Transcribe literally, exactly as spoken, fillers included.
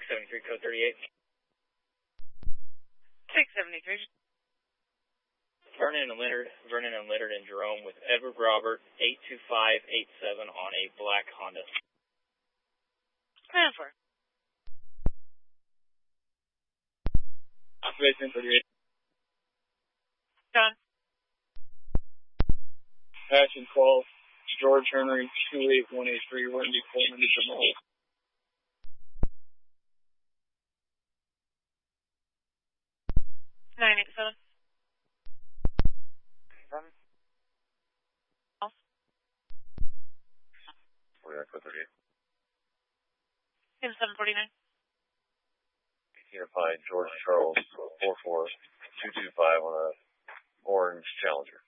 seventy-three, code thirty-eight. six seventy-three. Vernon and Leonard, Vernon and Leonard and Jerome with Edward Robert, eight two five eight seven on a black Honda. ten four. Activation thirty-eight. Done. Action twelve, George Henry, two eight one eight three, Wendy Coleman, Jamal. nine eight seven. Seven. Off. forty-nine, code thirty-eight. In seven forty-nine. Identify George Charles, four four two two five on a orange Challenger.